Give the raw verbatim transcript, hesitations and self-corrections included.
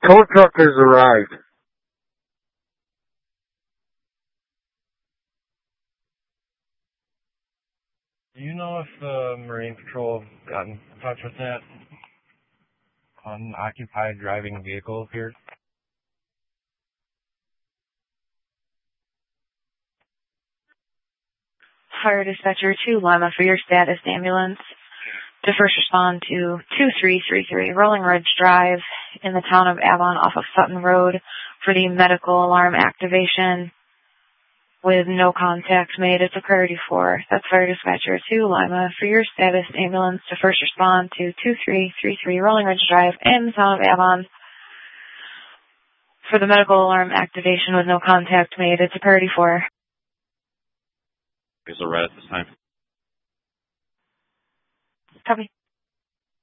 Tow truck has arrived. Do you know if the Marine Patrol got in touch with that unoccupied driving vehicle here? Fire Dispatcher two Lima for your status ambulance. To first respond to two three three three Rolling Ridge Drive in the town of Avon off of Sutton Road for the medical alarm activation with no contact made. It's a priority four. That's Fire Dispatcher two Lima for your status ambulance to first respond to two three three three Rolling Ridge Drive in the town of Avon for the medical alarm activation with no contact made. It's a priority four. Is a red at this time. Copy.